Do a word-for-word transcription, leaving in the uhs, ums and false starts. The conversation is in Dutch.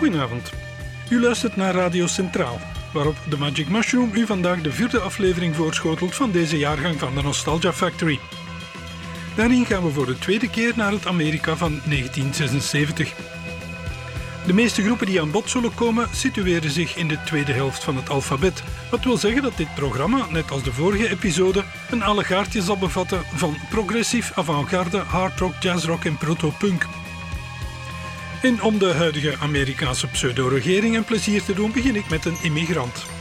Goedenavond. U luistert naar Radio Centraal, waarop The Magic Mushroom u vandaag de vierde aflevering voorschotelt van deze jaargang van de Nostalgia Factory. Daarin gaan we voor de tweede keer naar het Amerika van negentien zesenzeventig. De meeste groepen die aan bod zullen komen situeren zich in de tweede helft van het alfabet. Wat wil zeggen dat dit programma, net als de vorige episode, een allegaartje zal bevatten van progressief, avant-garde, hardrock, jazzrock en proto-punk. En om de huidige Amerikaanse pseudo-regering een plezier te doen, begin ik met een immigrant.